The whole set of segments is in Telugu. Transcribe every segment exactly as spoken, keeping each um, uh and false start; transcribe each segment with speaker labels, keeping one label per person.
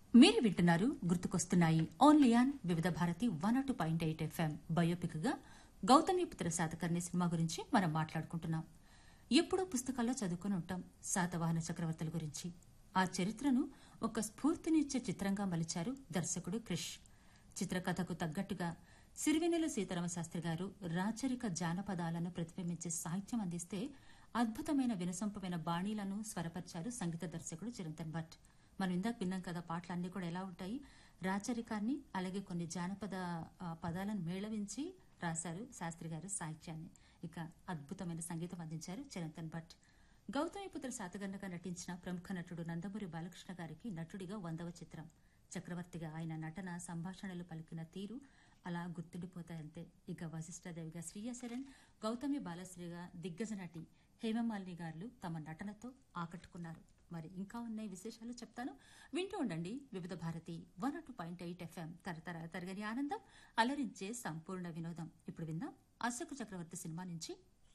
Speaker 1: మీరు వింటున్నారు గుర్తుకొస్తున్నాయి ఓన్లీ ఆన్ వివిధ Bharati one two point eight FM. Biopic గా గౌతమిపుత్ర శాతకర్ణి సినిమా గురించి మనం మాట్లాడుకుంటున్నాం. ఎప్పుడో పుస్తకాల్లో చదువుకుని ఉంటాం శాతవాహన చక్రవర్తుల గురించి. ఆ చరిత్రను ఒక స్ఫూర్తినిచ్చే చిత్రంగా మలిచారు దర్శకుడు క్రిష్. చిత్రకథకు తగ్గట్టుగా సిరివెన్నెల సీతారామ శాస్త్రి గారు రాచరిక జానపదాలను ప్రతిబింబించే సాహిత్యం అందిస్తే అద్భుతమైన వినసొంపమైన బాణీలను స్వరపరిచారు సంగీత దర్శకుడు చిరంతన్ భట్. మనం ఇందాక విన్నాం కదా, పాటలన్నీ కూడా ఎలా ఉంటాయి, రాచరికాన్ని అలాగే కొన్ని జానపద పదాలను మేళవించి రాశారు శాస్త్రి గారు సాహిత్యాన్ని. ఇక అద్భుతమైన సంగీతం అందించారు చిరంతన్ భట్. గౌతమిపుత్ర శాతకర్ణిగా నటించిన ప్రముఖ నటుడు నందమూరి బాలకృష్ణ గారికి నటుడిగా వందవ చిత్రం. చక్రవర్తిగా ఆయన నటన, సంభాషణలు పలికిన తీరు అలా గుర్తుండిపోతాయంతే. ఇక వశిష్ఠాదేవిగా శ్రీయ శరణ్, గౌతమి బాలశ్రీగా దిగ్గజ నటి హేమమాలిని గారు తమ నటనతో ఆకట్టుకున్నారు. మరి ఇంకా ఉన్నాయి విశేషాలు చెప్తాను, వింటూ ఉండండి వివిధ Bharati one two point eight FM. తరతర తరగని ఆనందం, అలరించే సంపూర్ణ వినోదం. ఇప్పుడు విందాం అశోక చక్రవర్తి సినిమా నుంచి.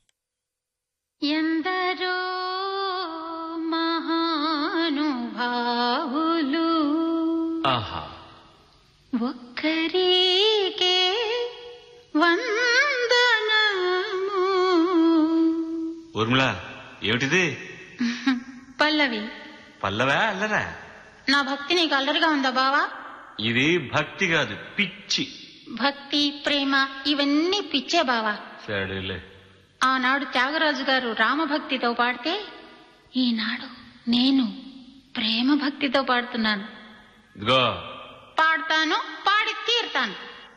Speaker 2: ఎందరో మహానుభావులు ఒక్కరికే వందనము.
Speaker 3: ఊర్మిళ, ఏమిటిది?
Speaker 2: పల్లవి.
Speaker 3: పల్లవా అల్లరా?
Speaker 2: నా భక్తి నీకు అల్లరిగా ఉందా బావా?
Speaker 3: ఇది భక్తి కాదు, పిచ్చి.
Speaker 2: భక్తి, ప్రేమ ఇవన్నీ పిచ్చే బావా.
Speaker 3: సరేలే.
Speaker 2: ఆనాడు త్యాగరాజు గారు రామభక్తితో పాడితే ఈనాడు నేను ప్రేమ భక్తితో పాడుతున్నాను.
Speaker 3: ఇదిగో
Speaker 2: పాడతాను, పాడి తీరుతాను.